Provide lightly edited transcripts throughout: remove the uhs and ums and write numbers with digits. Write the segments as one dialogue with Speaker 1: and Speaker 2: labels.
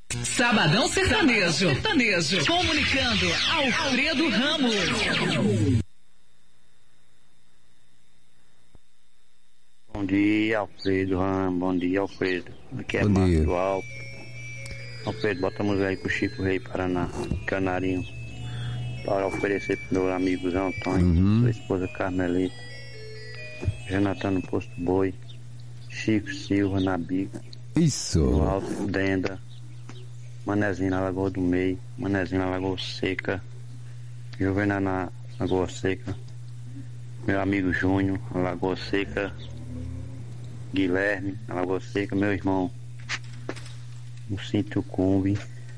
Speaker 1: Sabadão Sertanejo. Comunicando Alfredo Ramos.
Speaker 2: Bom dia, Alfredo Ramos. Bom dia, Alfredo. Aqui é
Speaker 3: Bom dia.
Speaker 2: Márcio Alto. Alfredo, bota a música aí pro Chico Rei Paraná, Canarinho, para oferecer pro meu amigo Zé Antônio, sua esposa Carmelita, Jonathan no Posto Boi, Chico Silva na Bica,
Speaker 3: Isso.
Speaker 2: no Alto Denda, Manezinho na Lagoa do Meio, Manezinho na Lagoa Seca, Juvenal na Lagoa Seca, meu amigo Júnior na Lagoa Seca, Guilherme na Lagoa Seca, meu irmão no Sítio Cumbi,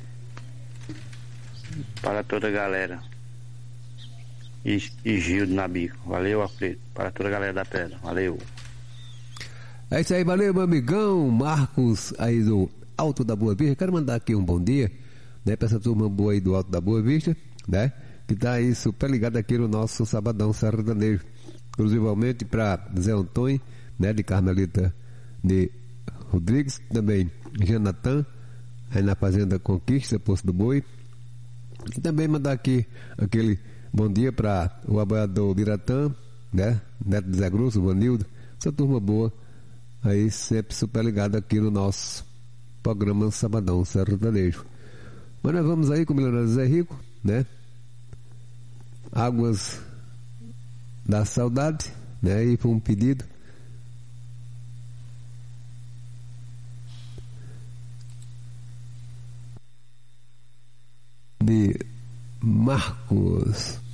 Speaker 2: para toda a galera, e Gildo na Bico. Valeu, Alfredo, para toda a galera da Pedra, valeu.
Speaker 3: É isso aí, valeu, meu amigão Marcos aí do Alto da Boa Vista. Quero mandar aqui um bom dia, né, pra essa turma boa aí do Alto da Boa Vista, né, que tá aí super ligado aqui no nosso Sabadão Sertanejo. Exclusivamente para Zé Antônio, né, de Carmelita de Rodrigues, também Jonathan, aí na Fazenda Conquista, Poço do Boi. E também mandar aqui aquele bom dia para o aboiador Biratã, né, Neto de Zé Grosso, Vanildo, essa turma boa aí sempre super ligado aqui no nosso programa Sabadão Sertanejo. Mas nós vamos aí com o milionário Zé Rico, né, Águas da Saudade, né, e foi um pedido de Marcos